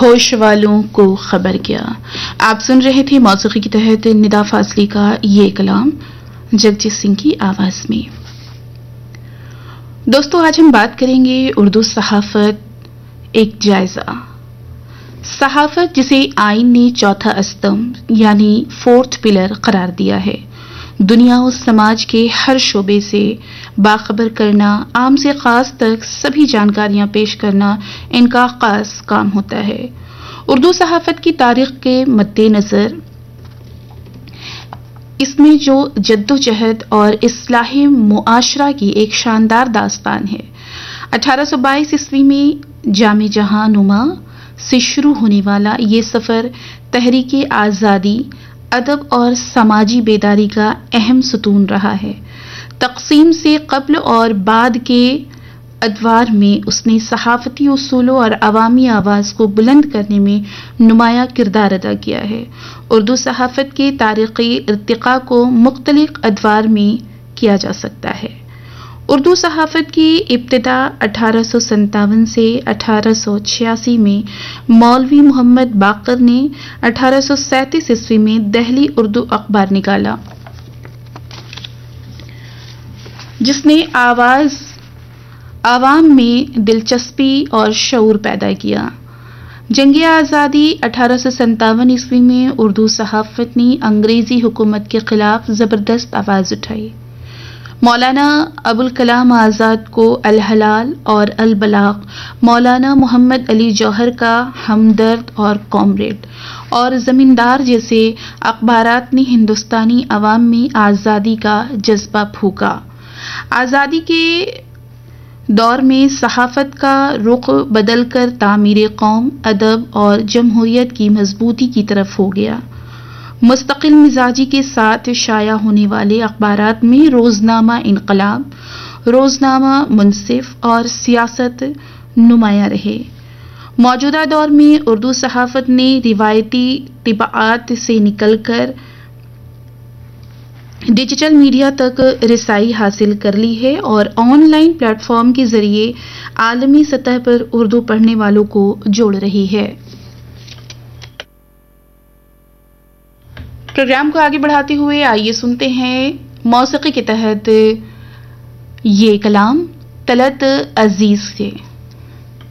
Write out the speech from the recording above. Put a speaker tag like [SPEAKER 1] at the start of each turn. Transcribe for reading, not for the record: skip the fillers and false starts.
[SPEAKER 1] ہوش والوں کو خبر کیا۔ آپ سن رہے تھے موسیقی کے تحت ندا فاضلی کا یہ کلام جگجیت سنگھ کی آواز میں۔ دوستو، آج ہم بات کریں گے اردو صحافت ایک جائزہ۔ صحافت جسے آئین نے چوتھا استمبھ یعنی فورتھ پلر قرار دیا ہے، دنیا و سماج کے ہر شعبے سے باخبر کرنا، عام سے خاص تک سبھی جانکاریاں پیش کرنا ان کا خاص کام ہوتا ہے۔ اردو صحافت کی تاریخ کے مد نظر اس میں جو جدوجہد اور اصلاح معاشرہ کی ایک شاندار داستان ہے۔ 1822 عیسوی میں جام جہاں نما سے شروع ہونے والا یہ سفر تحریک آزادی، ادب اور سماجی بیداری کا اہم ستون رہا ہے۔ تقسیم سے قبل اور بعد کے ادوار میں اس نے صحافتی اصولوں اور عوامی آواز کو بلند کرنے میں نمایاں کردار ادا کیا ہے۔ اردو صحافت کے تاریخی ارتقاء کو مختلف ادوار میں کیا جا سکتا ہے۔ اردو صحافت کی ابتدا 1857 سے 1886 میں مولوی محمد باقر نے 1837 عیسوی میں دہلی اردو اخبار نکالا، جس نے عوام میں دلچسپی اور شعور پیدا کیا۔ جنگ آزادی 1857 عیسوی میں اردو صحافت نے انگریزی حکومت کے خلاف زبردست آواز اٹھائی۔ مولانا ابوالکلام آزاد کو الحلال اور البلاغ، مولانا محمد علی جوہر کا ہمدرد اور کامریڈ اور زمیندار جیسے اخبارات نے ہندوستانی عوام میں آزادی کا جذبہ پھونکا۔ آزادی کے دور میں صحافت کا رخ بدل کر تعمیر قوم، ادب اور جمہوریت کی مضبوطی کی طرف ہو گیا۔ مستقل مزاجی کے ساتھ شائع ہونے والے اخبارات میں روزنامہ انقلاب، روزنامہ منصف اور سیاست نمایاں رہے۔ موجودہ دور میں اردو صحافت نے روایتی طباعت سے نکل کر ڈیجیٹل میڈیا تک رسائی حاصل کر لی ہے اور آن لائن پلیٹ فارم کے ذریعے عالمی سطح پر اردو پڑھنے والوں کو جوڑ رہی ہے۔ پروگرام کو آگے بڑھاتے ہوئے آئیے سنتے ہیں موسیقی کے تحت یہ کلام طلعت عزیز سے۔